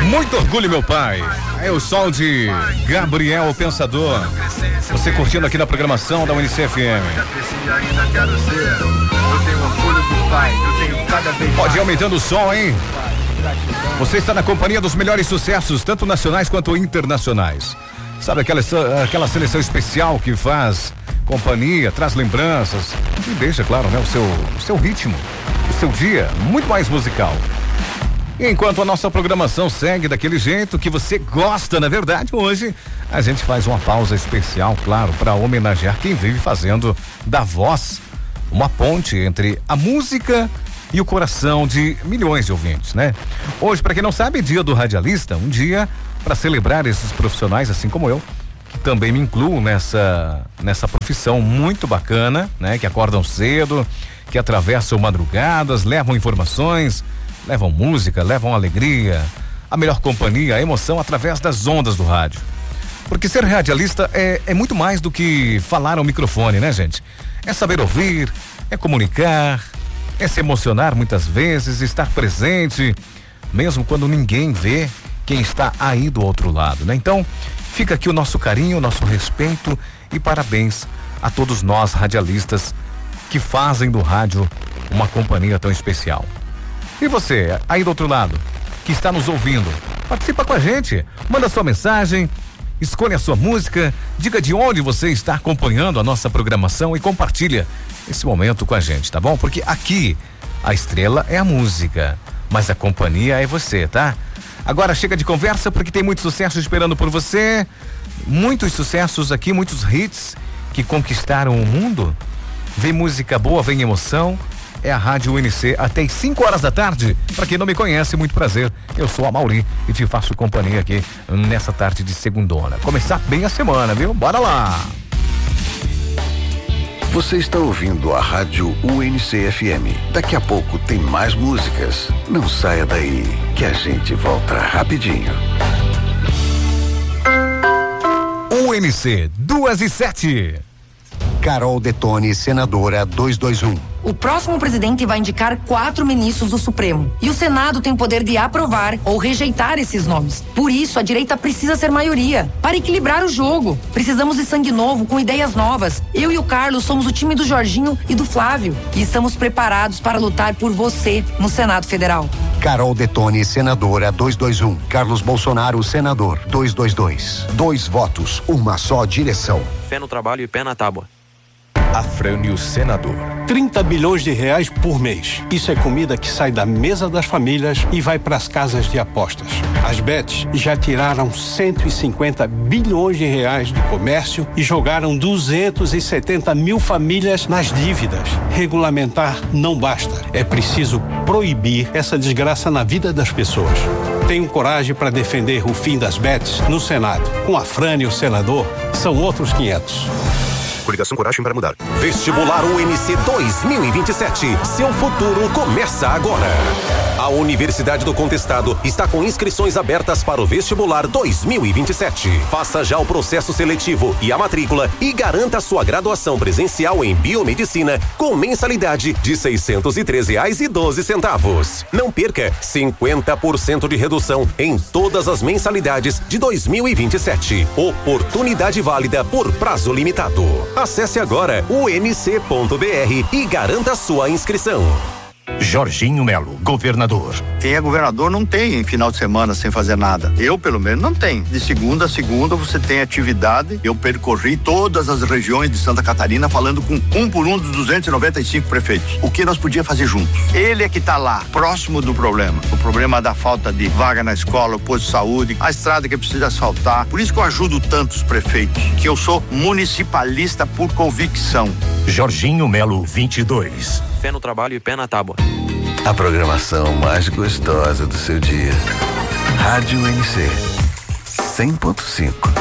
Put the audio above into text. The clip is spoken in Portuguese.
Muito orgulho, meu pai. É o som de Gabriel o Pensador. Você curtindo aqui na programação da UNICE-FM. Pode ir aumentando o som, hein? Você está na companhia dos melhores sucessos, tanto nacionais quanto internacionais. Sabe aquela seleção especial que faz companhia, traz lembranças e deixa, claro, né, o seu ritmo, o seu dia muito mais musical. E enquanto a nossa programação segue daquele jeito que você gosta, na verdade, hoje a gente faz uma pausa especial, claro, para homenagear quem vive fazendo da voz uma ponte entre a música e o coração de milhões de ouvintes, né? Hoje, para quem não sabe, é dia do radialista, um dia para celebrar esses profissionais, assim como eu, que também me incluo nessa profissão muito bacana, né? Que acordam cedo, que atravessam madrugadas, levam informações, levam música, levam alegria, a melhor companhia, a emoção através das ondas do rádio. Porque ser radialista é muito mais do que falar ao microfone, né, gente? É saber ouvir, é comunicar, é se emocionar muitas vezes, estar presente, mesmo quando ninguém vê quem está aí do outro lado, né? Então, fica aqui o nosso carinho, o nosso respeito e parabéns a todos nós radialistas que fazem do rádio uma companhia tão especial. E você, aí do outro lado, que está nos ouvindo, participa com a gente, manda sua mensagem, escolha a sua música, diga de onde você está acompanhando a nossa programação e compartilha esse momento com a gente, tá bom? Porque aqui a estrela é a música, mas a companhia é você, tá? Agora chega de conversa porque tem muito sucesso esperando por você, muitos sucessos aqui, muitos hits que conquistaram o mundo. Vem música boa, vem emoção. É a Rádio UNICE até as 5 horas da tarde. Para quem não me conhece, muito prazer. Eu sou a Mauri e te faço companhia aqui nessa tarde de segundona. Começar bem a semana, viu? Bora lá! Você está ouvindo a Rádio UNICE-FM. Daqui a pouco tem mais músicas. Não saia daí, que a gente volta rapidinho. UNICE 2:07. Carol Detone, senadora 221. O próximo presidente vai indicar 4 ministros do Supremo. E o Senado tem o poder de aprovar ou rejeitar esses nomes. Por isso, a direita precisa ser maioria. Para equilibrar o jogo. Precisamos de sangue novo, com ideias novas. Eu e o Carlos somos o time do Jorginho e do Flávio. E estamos preparados para lutar por você no Senado Federal. Carol Detone, senadora 221. Carlos Bolsonaro, senador 222. 2 votos, uma só direção. Fé no trabalho e pé na tábua. Afrânio, senador. 30 bilhões de reais por mês. Isso é comida que sai da mesa das famílias e vai para as casas de apostas. As bets já tiraram 150 bilhões de reais do comércio e jogaram 270 mil famílias nas dívidas. Regulamentar não basta. É preciso proibir essa desgraça na vida das pessoas. Tenho coragem para defender o fim das bets no Senado. Com Afrânio, senador, são outros 500. Coligação Coragem para Mudar. Vestibular UNICE 2027. Seu futuro começa agora. A Universidade do Contestado está com inscrições abertas para o Vestibular 2027. Faça já o processo seletivo e a matrícula e garanta sua graduação presencial em biomedicina com mensalidade de R$ 613,12. Não perca 50% de redução em todas as mensalidades de 2027. Oportunidade válida por prazo limitado. Acesse agora unc.br e garanta sua inscrição. Jorginho Melo, governador. Quem é governador não tem final de semana sem fazer nada. Eu, pelo menos, não tenho. De segunda a segunda você tem atividade. Eu percorri todas as regiões de Santa Catarina falando com um por um dos 295 prefeitos. O que nós podíamos fazer juntos? Ele é que está lá, próximo do problema. O problema da falta de vaga na escola, o posto de saúde, a estrada que precisa asfaltar. Por isso que eu ajudo tantos prefeitos, que eu sou municipalista por convicção. Jorginho Melo, 22. Fé no trabalho e pé na tábua. A programação mais gostosa do seu dia. Rádio UNICE 100.5.